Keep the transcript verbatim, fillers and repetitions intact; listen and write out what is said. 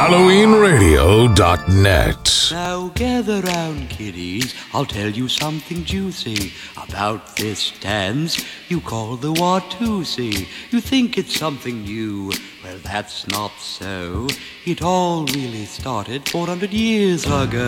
Halloween Radio dot net. Now gather round, kiddies, I'll tell you something juicy about this dance you call the Watusi. You think it's something new, well that's not so. It all really started four hundred years ago.